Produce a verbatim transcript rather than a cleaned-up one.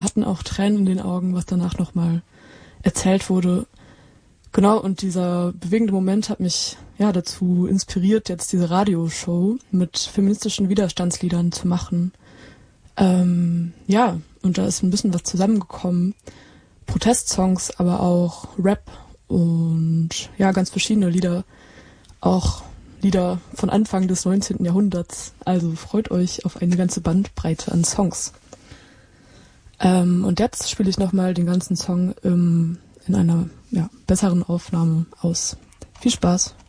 hatten auch Tränen in den Augen, was danach nochmal erzählt wurde. Genau, und dieser bewegende Moment hat mich ja dazu inspiriert, jetzt diese Radioshow mit feministischen Widerstandsliedern zu machen. Ähm, ja, und da ist ein bisschen was zusammengekommen. Protestsongs, aber auch Rap und ja, ganz verschiedene Lieder. Auch Lieder von Anfang des neunzehnten Jahrhunderts. Also freut euch auf eine ganze Bandbreite an Songs. Ähm, und jetzt spiele ich nochmal den ganzen Song im, in einer ja, besseren Aufnahme aus. Viel Spaß!